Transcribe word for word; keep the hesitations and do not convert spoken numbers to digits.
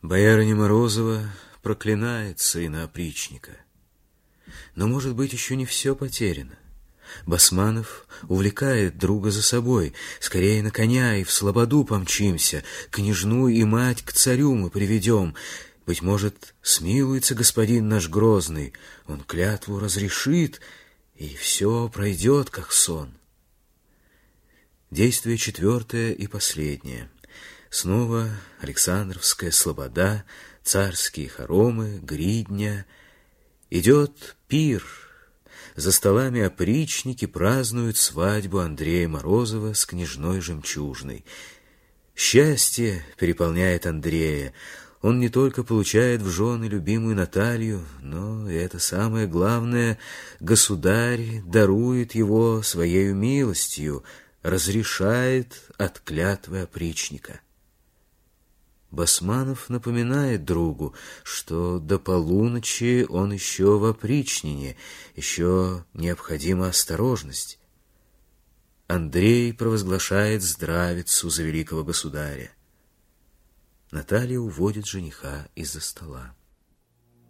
Боярыня Морозова проклинает сына опричника. Но, может быть, еще не все потеряно. Басманов увлекает друга за собой. Скорее на коня и в слободу помчимся, княжну и мать к царю мы приведем. Быть может, смилуется господин наш грозный, он клятву разрешит, и все пройдет, как сон. Действие четвертое и последнее. Снова Александровская слобода, царские хоромы, гридня. Идет пир. За столами опричники празднуют свадьбу Андрея Морозова с княжной Жемчужной. Счастье переполняет Андрея. Он не только получает в жены любимую Наталью, но, и это самое главное, государь дарует его своею милостью, разрешает от клятвы опричника. Басманов напоминает другу, что до полуночи он еще в опричнине, еще необходима осторожность. Андрей провозглашает здравицу за великого государя. Наталья уводит жениха из-за стола.